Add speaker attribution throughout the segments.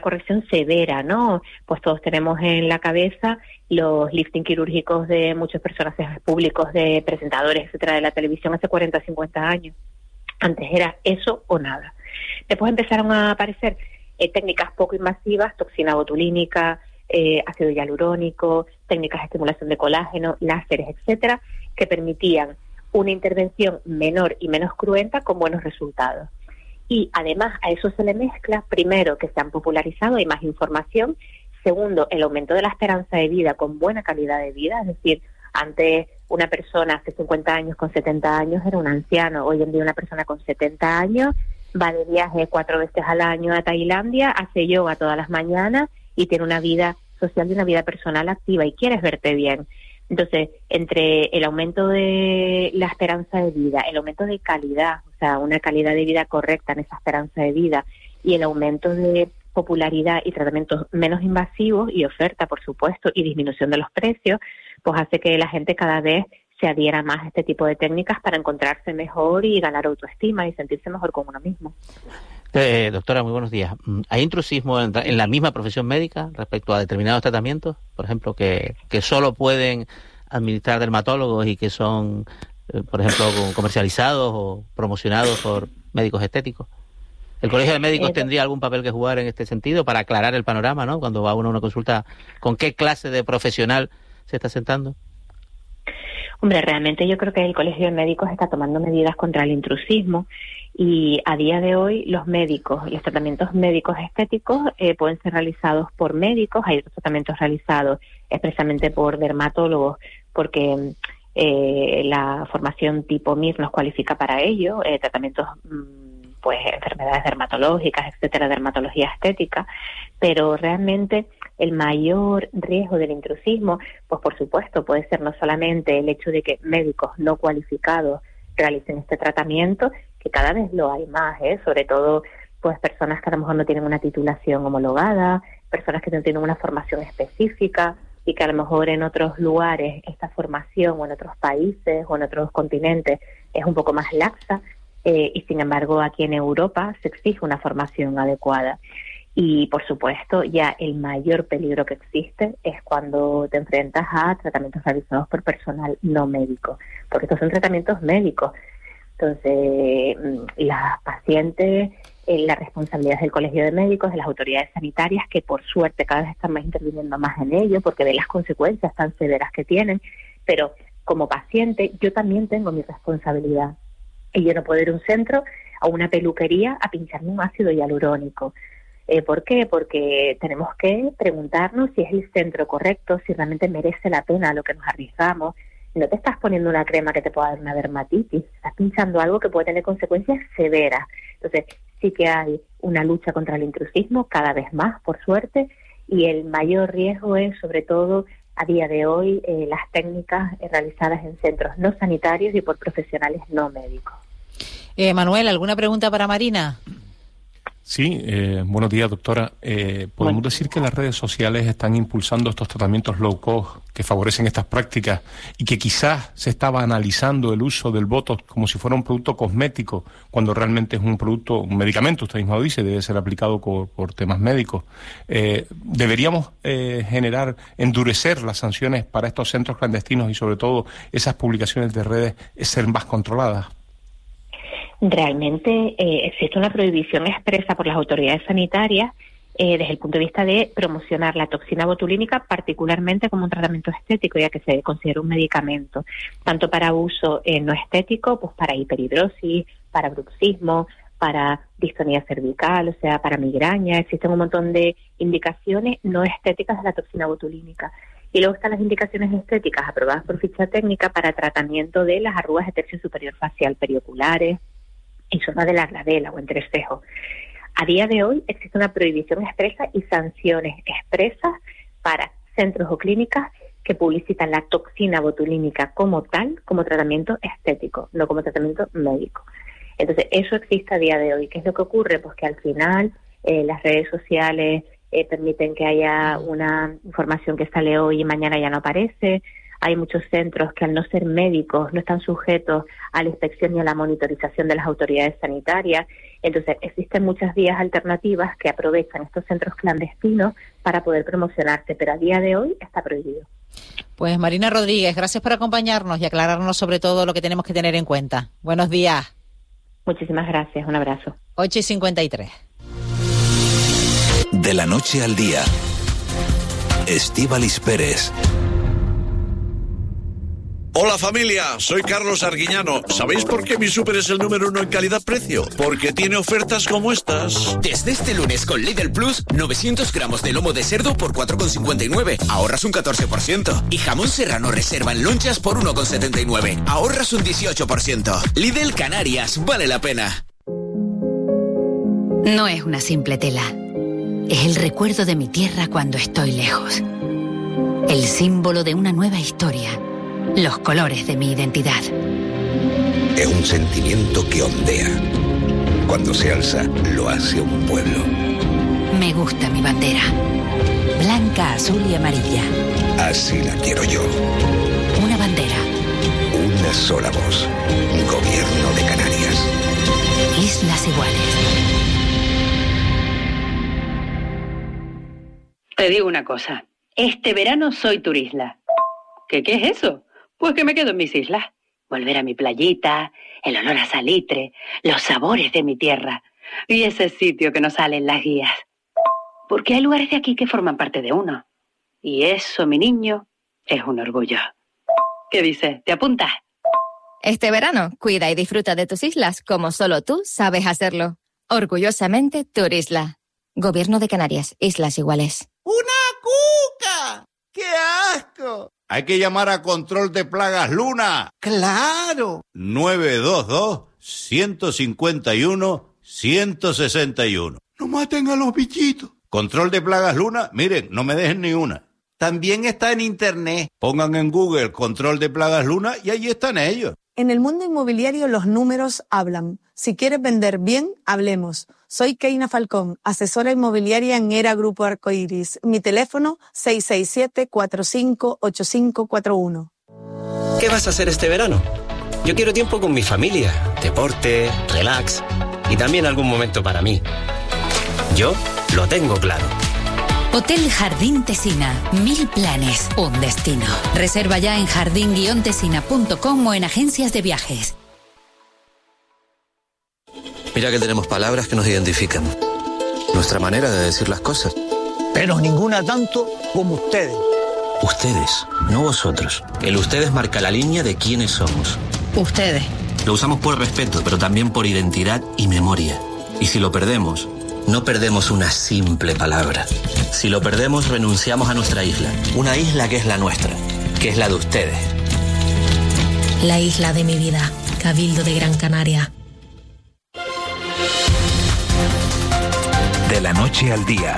Speaker 1: corrección severa, ¿no? Pues todos tenemos en la cabeza los lifting quirúrgicos de muchos personajes públicos, de presentadores, etcétera, de la televisión hace 40 o 50 años. Antes era eso o nada. Después empezaron a aparecer técnicas poco invasivas, toxina botulínica, ácido hialurónico, técnicas de estimulación de colágeno, láseres, etcétera, que permitían una intervención menor y menos cruenta con buenos resultados. Y además a eso se le mezcla, primero, que se han popularizado, hay más información; segundo, el aumento de la esperanza de vida con buena calidad de vida, es decir, antes una persona hace 50 años con 70 años era un anciano, hoy en día una persona con 70 años va de viaje 4 veces al año a Tailandia, hace yoga todas las mañanas y tiene una vida social y una vida personal activa y quieres verte bien. Entonces, entre el aumento de la esperanza de vida, el aumento de calidad, o sea, una calidad de vida correcta en esa esperanza de vida, y el aumento de popularidad y tratamientos menos invasivos y oferta, por supuesto, y disminución de los precios, pues hace que la gente cada vez se adhiera más a este tipo de técnicas para encontrarse mejor y ganar autoestima y sentirse mejor con uno mismo.
Speaker 2: Doctora, muy buenos días. ¿Hay intrusismo en la misma profesión médica respecto a determinados tratamientos? Por ejemplo, que solo pueden administrar dermatólogos y que son, por ejemplo, comercializados o promocionados por médicos estéticos. ¿El Colegio de Médicos tendría algún papel que jugar en este sentido para aclarar el panorama, ¿no? Cuando va uno a una consulta, ¿con qué clase de profesional se está sentando?
Speaker 1: Hombre, realmente yo creo que el Colegio de Médicos está tomando medidas contra el intrusismo y a día de hoy los tratamientos médicos estéticos pueden ser realizados por médicos, hay otros tratamientos realizados expresamente por dermatólogos porque la formación tipo MIR nos cualifica para ello, tratamientos pues enfermedades dermatológicas, etcétera, dermatología estética, pero realmente el mayor riesgo del intrusismo, pues por supuesto puede ser no solamente el hecho de que médicos no cualificados realicen este tratamiento, que cada vez lo hay más, sobre todo pues personas que a lo mejor no tienen una titulación homologada, personas que no tienen una formación específica y que a lo mejor en otros lugares esta formación o en otros países o en otros continentes es un poco más laxa, y sin embargo aquí en Europa se exige una formación adecuada. Y por supuesto ya el mayor peligro que existe es cuando te enfrentas a tratamientos realizados por personal no médico, porque estos son tratamientos médicos. Entonces las pacientes, la responsabilidad es del Colegio de Médicos, de las autoridades sanitarias, que por suerte cada vez están más interviniendo más en ello porque de las consecuencias tan severas que tienen, pero como paciente yo también tengo mi responsabilidad. Y yo no puedo ir a un centro, a una peluquería, a pincharme un ácido hialurónico. ¿Por qué? Porque tenemos que preguntarnos si es el centro correcto, si realmente merece la pena lo que nos arriesgamos. No te estás poniendo una crema que te pueda dar una dermatitis, estás pinchando algo que puede tener consecuencias severas. Entonces, sí que hay una lucha contra el intrusismo, cada vez más, por suerte, y el mayor riesgo es, sobre todo, a día de hoy, las técnicas realizadas en centros no sanitarios y por profesionales no médicos.
Speaker 3: Manuel, ¿alguna pregunta para Marina?
Speaker 4: Sí, buenos días, doctora. ¿Podemos decir que las redes sociales están impulsando estos tratamientos low cost que favorecen estas prácticas y que quizás se estaba analizando el uso del Botox como si fuera un producto cosmético, cuando realmente es un medicamento, usted mismo lo dice, debe ser aplicado por temas médicos? ¿Deberíamos endurecer las sanciones para estos centros clandestinos y sobre todo esas publicaciones de redes ser más controladas?
Speaker 1: Realmente existe una prohibición expresa por las autoridades sanitarias desde el punto de vista de promocionar la toxina botulínica particularmente como un tratamiento estético, ya que se considera un medicamento, tanto para uso no estético, pues para hiperhidrosis, para bruxismo, para distonía cervical, o sea, para migraña. Existen un montón de indicaciones no estéticas de la toxina botulínica. Y luego están las indicaciones estéticas aprobadas por ficha técnica para tratamiento de las arrugas de tercio superior facial perioculares, en zona de la glabela o entrecejo. A día de hoy existe una prohibición expresa y sanciones expresas para centros o clínicas que publicitan la toxina botulínica como tal, como tratamiento estético, no como tratamiento médico. Entonces, eso existe a día de hoy. ¿Qué es lo que ocurre? Pues que al final las redes sociales permiten que haya una información que sale hoy y mañana ya no aparece. hay muchos centros que al no ser médicos no están sujetos a la inspección y a la monitorización de las autoridades sanitarias. Entonces existen muchas vías alternativas que aprovechan estos centros clandestinos para poder promocionarse, pero a día de hoy está prohibido.
Speaker 3: Pues Marina Rodríguez, gracias por acompañarnos y aclararnos sobre todo lo que tenemos que tener en cuenta. Buenos días.
Speaker 1: Muchísimas gracias, un abrazo.
Speaker 3: 8:53.
Speaker 5: De la noche al día, Estíbaliz Pérez.
Speaker 6: Hola familia, soy Carlos Arguiñano. ¿Sabéis por qué mi súper es el número 1 en calidad-precio? Porque tiene ofertas como estas.
Speaker 7: Desde este lunes con Lidl Plus, 900 gramos de lomo de cerdo por 4,59. Ahorras un 14%. Y jamón serrano reserva en lonchas por 1,79. Ahorras un 18%. Lidl Canarias, vale la pena.
Speaker 8: No es una simple tela. Es el recuerdo de mi tierra cuando estoy lejos. El símbolo de una nueva historia. Los colores de mi identidad.
Speaker 5: Es un sentimiento que ondea. Cuando se alza, lo hace un pueblo.
Speaker 8: Me gusta mi bandera. Blanca, azul y amarilla.
Speaker 5: Así la quiero yo.
Speaker 8: Una bandera.
Speaker 5: Una sola voz. Gobierno de Canarias.
Speaker 8: Islas Iguales.
Speaker 9: Te digo una cosa. Este verano soy turisla. ¿Qué es eso? Pues que me quedo en mis islas. Volver a mi playita, el olor a salitre, los sabores de mi tierra y ese sitio que no sale en las guías. Porque hay lugares de aquí que forman parte de uno. Y eso, mi niño, es un orgullo. ¿Qué dices? ¿Te apuntas?
Speaker 10: Este verano, cuida y disfruta de tus islas como solo tú sabes hacerlo. Orgullosamente, Turisla. Gobierno de Canarias, Islas Iguales.
Speaker 11: ¡Una cuca! ¡Qué asco! Hay que llamar a Control de Plagas Luna. ¡Claro! 922-151-161. No maten a los bichitos. Control de Plagas Luna, miren, no me dejen ni una. También está en internet. Pongan en Google Control de Plagas Luna y allí están ellos.
Speaker 12: En el mundo inmobiliario los números hablan. Si quieres vender bien, hablemos. Soy Keina Falcón, asesora inmobiliaria en ERA Grupo Arcoiris. Mi teléfono 667-458541.
Speaker 13: ¿Qué vas a hacer este verano? Yo quiero tiempo con mi familia, deporte, relax y también algún momento para mí. Yo lo tengo claro.
Speaker 8: Hotel Jardín Tesina. 1000 planes, un destino. Reserva ya en jardín-tesina.com o en agencias de viajes.
Speaker 14: Mira que tenemos palabras que nos identifican. Nuestra manera de decir las cosas.
Speaker 15: Pero ninguna tanto como ustedes.
Speaker 14: Ustedes, no vosotros. El ustedes marca la línea de quiénes somos.
Speaker 8: Ustedes.
Speaker 14: Lo usamos por respeto, pero también por identidad y memoria. Y si lo perdemos, no perdemos una simple palabra. Si lo perdemos, renunciamos a nuestra isla. Una isla que es la nuestra, que es la de ustedes.
Speaker 16: La isla de mi vida, Cabildo de Gran Canaria.
Speaker 5: De la noche al día.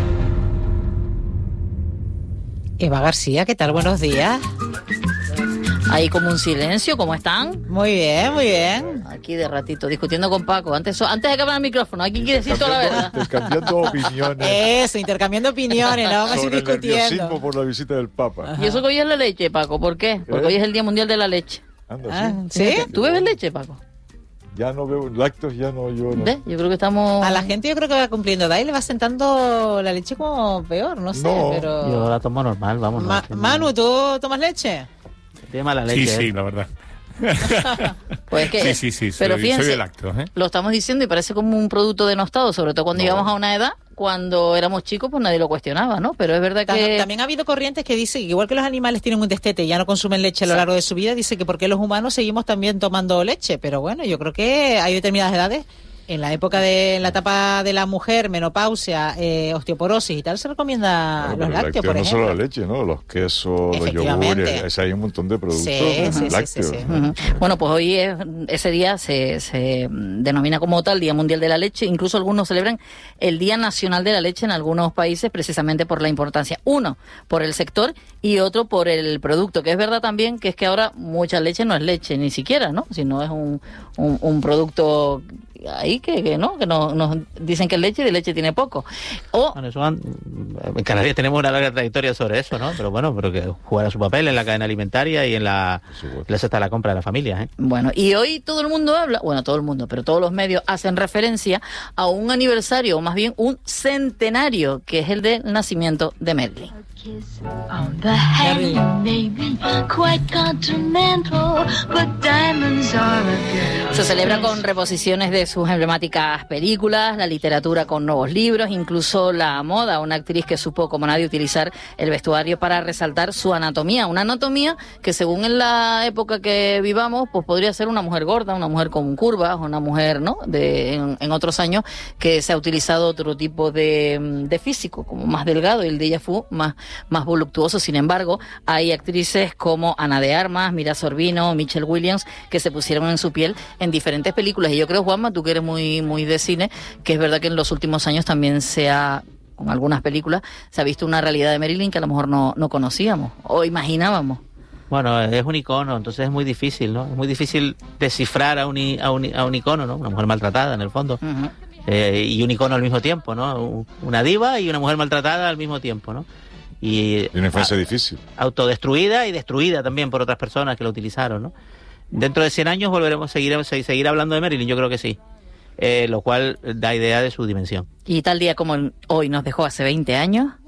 Speaker 3: Eva García, ¿qué tal? Buenos días.
Speaker 17: Hay como un silencio, ¿cómo están?
Speaker 3: Muy bien, muy bien.
Speaker 17: Aquí de ratito, discutiendo con Paco. Antes de que abra el micrófono, aquí quiere decir toda la verdad.
Speaker 18: Intercambiando opiniones.
Speaker 3: Eso, intercambiando opiniones, no vamos a ir discutiendo.
Speaker 18: El nerviosismo por la visita del Papa.
Speaker 17: Y eso que hoy es la leche, Paco, ¿por qué? Porque hoy es el Día Mundial de la Leche.
Speaker 18: Anda,
Speaker 3: ¿sí?
Speaker 17: ¿Tú bebes leche, Paco?
Speaker 18: Ya no veo lácteos, ya no, yo no.
Speaker 17: Yo creo que estamos...
Speaker 3: A la gente yo creo que va cumpliendo edad y le va sentando la leche como peor, no sé, pero...
Speaker 2: Yo la tomo normal, vamos.
Speaker 3: Manu, ¿tú tomas leche?
Speaker 2: Tiene mala leche.
Speaker 4: Sí, la verdad.
Speaker 17: Pues que,
Speaker 4: sí,
Speaker 17: pero fíjense,
Speaker 4: soy de lácteos,
Speaker 17: lo estamos diciendo y parece como un producto denostado, sobre todo cuando llegamos a una edad, cuando éramos chicos pues nadie lo cuestionaba, ¿no? Pero es verdad que...
Speaker 3: También ha habido corrientes que dicen que igual que los animales tienen un destete y ya no consumen leche a lo largo de su vida, dice que porque los humanos seguimos también tomando leche, pero bueno, yo creo que hay determinadas edades. En la etapa de la mujer, menopausia, osteoporosis y tal, se recomienda los lácteos, por ejemplo.
Speaker 18: No solo la leche, ¿no? Los quesos, los yogures, hay un montón de productos lácteos.
Speaker 17: Sí. Bueno, pues hoy ese día se denomina como tal Día Mundial de la Leche. Incluso algunos celebran el Día Nacional de la Leche en algunos países precisamente por la importancia. Uno, por el sector y otro por el producto, que es verdad también que es que ahora mucha leche no es leche ni siquiera, ¿no? Sino es un producto ahí que nos dicen que es leche y de leche tiene poco.
Speaker 2: Bueno, en Canarias tenemos una larga trayectoria sobre eso, ¿no? Pero que jugará su papel en la cadena alimentaria y en la cesta de la compra de las familias, ¿eh?
Speaker 17: Bueno, y hoy todo el mundo pero todos los medios hacen referencia a un aniversario, o más bien un centenario, que es el del nacimiento de Marilyn. Se celebra con reposiciones de sus emblemáticas películas, la literatura con nuevos libros, incluso la moda, una actriz que supo como nadie utilizar el vestuario para resaltar su anatomía, una anatomía que según en la época que vivamos, pues podría ser una mujer gorda, una mujer con curvas, una mujer, ¿no? En otros años que se ha utilizado otro tipo de físico, como más delgado, y el de ella fue más voluptuoso. Sin embargo, hay actrices como Ana de Armas, Mira Sorbino, Michelle Williams, que se pusieron en su piel en diferentes películas. Y yo creo, Juanma, tú que eres muy de cine, que es verdad que en los últimos años también con algunas películas, se ha visto una realidad de Marilyn que a lo mejor no conocíamos o imaginábamos.
Speaker 2: Bueno, es un icono, entonces es muy difícil, ¿no? Es muy difícil descifrar a un icono, ¿no? Una mujer maltratada, en el fondo. Uh-huh. Y un icono al mismo tiempo, ¿no? Una diva y una mujer maltratada al mismo tiempo, ¿no? Y
Speaker 18: una infancia difícil.
Speaker 2: Autodestruida y destruida también por otras personas que lo utilizaron, ¿no? Dentro de 100 años volveremos a seguir hablando de Marilyn, yo creo que sí. Lo cual da idea de su dimensión.
Speaker 17: Y tal día como hoy nos dejó hace 20 años...